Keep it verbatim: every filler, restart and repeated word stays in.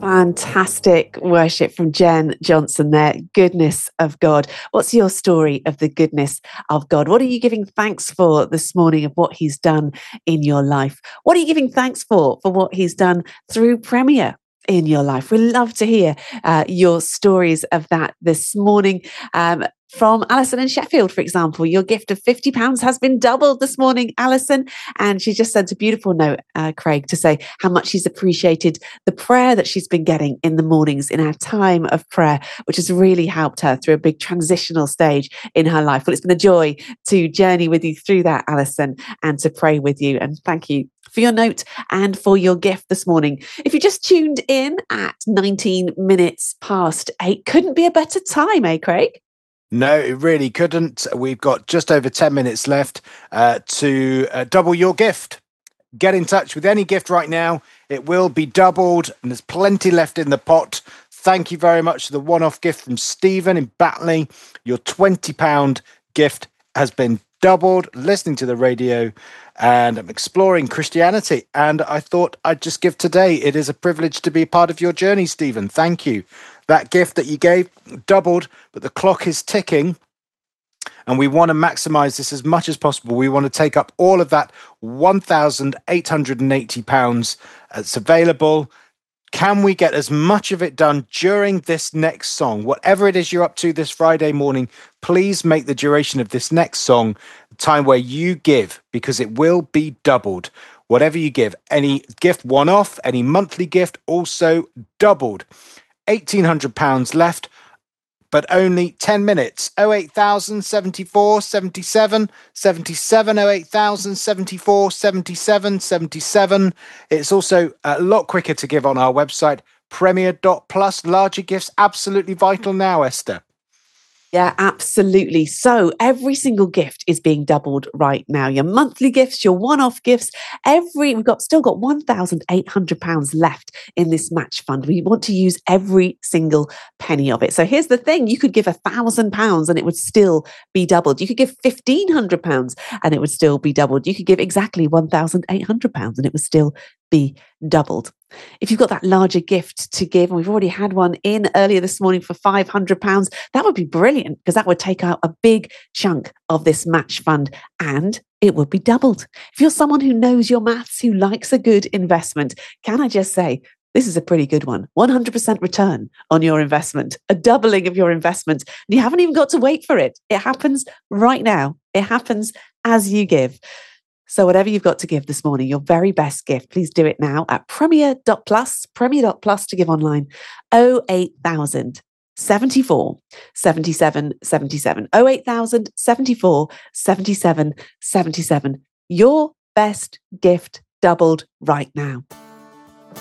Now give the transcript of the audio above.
Fantastic worship from Jen Johnson there. Goodness of God. What's your story of the goodness of God? What are you giving thanks for this morning of what he's done in your life? What are you giving thanks for, for what he's done through Premier in your life? We love to hear uh, your stories of that this morning. Um, From Alison in Sheffield, for example, your gift of fifty pounds has been doubled this morning, Alison. And she just sent a beautiful note, uh, Craig, to say how much she's appreciated the prayer that she's been getting in the mornings in our time of prayer, which has really helped her through a big transitional stage in her life. Well, it's been a joy to journey with you through that, Alison, and to pray with you. And thank you for your note and for your gift this morning. If you just tuned in at nineteen minutes past eight, couldn't be a better time, eh, Craig? No, it really couldn't. We've got just over ten minutes left uh, to uh, double your gift. Get in touch with any gift right now. It will be doubled, and there's plenty left in the pot. Thank you very much for the one-off gift from Stephen in Batley. Your twenty pound gift has been doubled, listening to the radio, and I'm exploring Christianity. And I thought I'd just give today. It is a privilege to be part of your journey, Stephen. Thank you. That gift that you gave doubled, but the clock is ticking. And we want to maximize this as much as possible. We want to take up all of that one thousand eight hundred eighty pounds that's available. Can we get as much of it done during this next song? Whatever it is you're up to this Friday morning, please make the duration of this next song the time where you give, because it will be doubled. Whatever you give, any gift one-off, any monthly gift, also doubled. eighteen hundred pounds left, but only ten minutes. oh eight thousand seventy-four seventy-seven seventy-seven, oh eight thousand seventy-four seventy-seven seventy-seven. It's also a lot quicker to give on our website, premier dot plus. Larger gifts, absolutely vital now, Esther. Yeah, absolutely. So every single gift is being doubled right now. Your monthly gifts, your one-off gifts, every we've got still got one thousand eight hundred pounds left in this match fund. We want to use every single penny of it. So here's the thing. You could give a thousand pounds and it would still be doubled. You could give fifteen hundred pounds and it would still be doubled. You could give exactly one thousand eight hundred pounds and it would still be doubled. If you've got that larger gift to give, and we've already had one in earlier this morning for five hundred pounds, that would be brilliant, because that would take out a big chunk of this match fund and it would be doubled. If you're someone who knows your maths, who likes a good investment, can I just say, this is a pretty good one. one hundred percent return on your investment, a doubling of your investment. And you haven't even got to wait for it. It happens right now. It happens as you give. So whatever you've got to give this morning, your very best gift, please do it now at premier dot plus, premier dot plus to give online, oh eight thousand seventy-four seventy-seven seventy-seven, oh eight thousand seventy-four seventy-seven seventy-seven. Your best gift doubled right now.